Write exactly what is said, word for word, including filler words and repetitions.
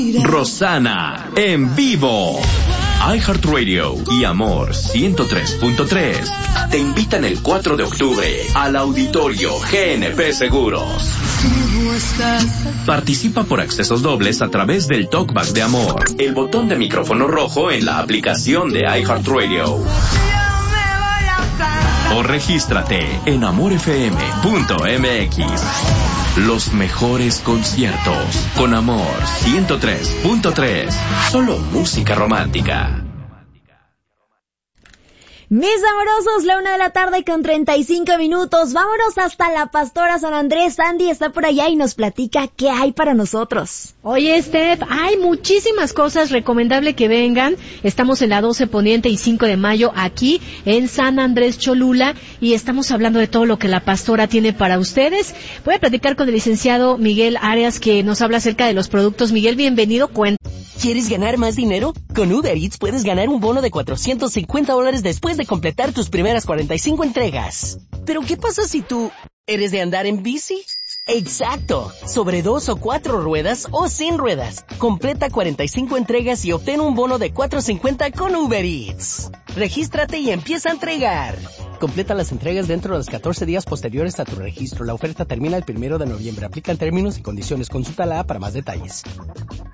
Rosana en vivo. iHeartRadio y Amor ciento tres punto tres te invitan el cuatro de octubre al Auditorio G N P Seguros. Participa por accesos dobles a través del Talkback de Amor, el botón de micrófono rojo en la aplicación de iHeartRadio. O regístrate en amor f m punto m x. Los mejores conciertos con Amor ciento tres punto tres. Solo música romántica. Mis amorosos, la una de la tarde con treinta y cinco minutos. Vámonos hasta la Pastora San Andrés. Sandy está por allá y nos platica qué hay para nosotros. Oye, Steph, hay muchísimas cosas, recomendable que vengan. Estamos en la doce Poniente y cinco de mayo aquí en San Andrés Cholula y estamos hablando de todo lo que la Pastora tiene para ustedes. Voy a platicar con el licenciado Miguel Arias, que nos habla acerca de los productos. Miguel, bienvenido. Cuenta. ¿Quieres ganar más dinero? Con Uber Eats puedes ganar un bono de cuatrocientos cincuenta dólares después de completar tus primeras cuarenta y cinco entregas. ¿Pero qué pasa si tú eres de andar en bici? Exacto, sobre dos o cuatro ruedas o sin ruedas. Completa cuarenta y cinco entregas y obtén un bono de cuatrocientos cincuenta con Uber Eats. Regístrate y empieza a entregar. Completa las entregas dentro de los catorce días posteriores a tu registro. La oferta termina el primero de noviembre. Aplican términos y condiciones. Consulta la A para más detalles.